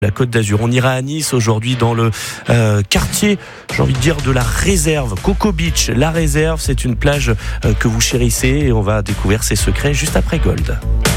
La Côte d'Azur. On ira à Nice aujourd'hui dans le quartier, j'ai envie de dire, de la réserve. Coco Beach, la réserve, c'est une plage que vous chérissez et on va découvrir ses secrets juste après Gold.